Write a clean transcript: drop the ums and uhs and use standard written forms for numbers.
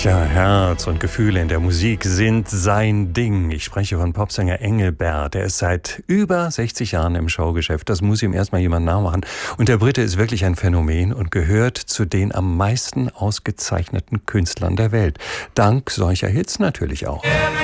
Tja, Herz und Gefühle in der Musik sind sein Ding. Ich spreche von Popsänger Engelbert. Er ist seit über 60 Jahren im Showgeschäft. Das muss ihm erstmal jemand nachmachen. Und der Brite ist wirklich ein Phänomen und gehört zu den am meisten ausgezeichneten Künstlern der Welt. Dank solcher Hits natürlich auch.